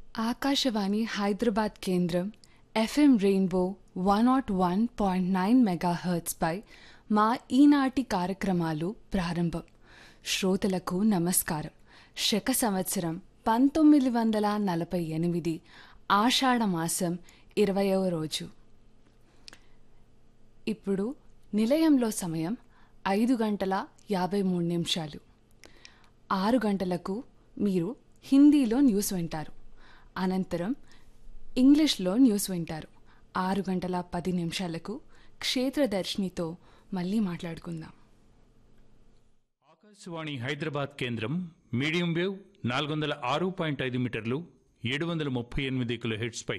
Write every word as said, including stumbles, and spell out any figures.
ఆకాశవాణి హైదరాబాద్ కేంద్రం FM rainbow one not one point nine మెగాహెర్ట్జ్పై మా ఈనాటి కార్యక్రమాలు ప్రారంభం. శ్రోతలకు నమస్కారం. శక సంవత్సరం పంతొమ్మిది వందల నలభై ఎనిమిది ఆషాఢమాసం ఇరవయవ రోజు. ఇప్పుడు నిలయంలో సమయం ఐదు గంటల యాభై మూడు నిమిషాలు. ఆరు గంటలకు మీరు హిందీలో న్యూస్ వింటారు. అనంతరం ఇంగ్లీష్లో న్యూస్ వింటారు. ఆరు గంటల పది నిమిషాలకు క్షేత్రదర్శినితో మళ్ళీ మాట్లాడుకుందాం. ఆకాశవాణి హైదరాబాద్ కేంద్రం మీడియం వేవ్ నాలుగు వందల ఆరు పాయింట్ ఐదు మీటర్లు ఏడు వందల ముప్పై ఎనిమిది కిలో హెర్ట్జ్ పై